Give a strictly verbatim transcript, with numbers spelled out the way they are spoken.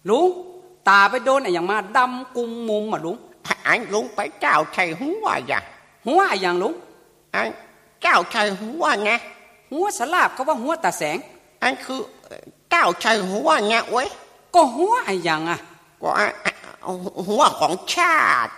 ลุงตาไปโดนไอ้อย่างมาดำกุมมุมอ่ะลุงอันลุงไปเจ้าใช่หัวอย่าหัวไอ้อย่างลุงอันเจ้าใช่หัวไงหัวสลาบก็ว่าหัวตาแสงอันคือเจ้าใช่หัวไงเว้ยก็หัวไอ้อย่างอ่ะก็หัวของชาติ